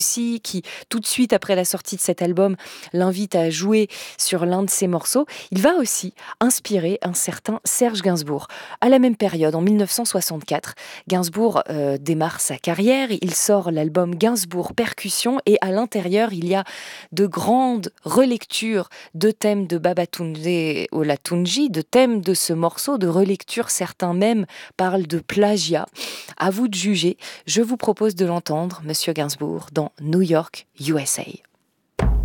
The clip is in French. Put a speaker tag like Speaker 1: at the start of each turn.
Speaker 1: qui, tout de suite après la sortie de cet album, l'invite à jouer sur l'un de ses morceaux, il va aussi inspirer un certain Serge Gainsbourg. À la même période, en 1964, Gainsbourg démarre sa carrière, il sort l'album Gainsbourg Percussion et à l'intérieur, il y a de grandes relectures de thèmes de Babatunde Olatunji, de thèmes de ce morceau, de relectures, certains même parlent de plagiat. À vous de juger, je vous propose de l'entendre, Monsieur Gainsbourg, dans New York, USA.